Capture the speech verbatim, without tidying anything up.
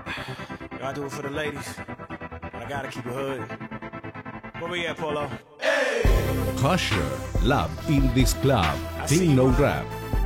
I do it for the ladies. I gotta keep it hood. Where we at, Polo? Crusher, Love in this Club, Team No Rap.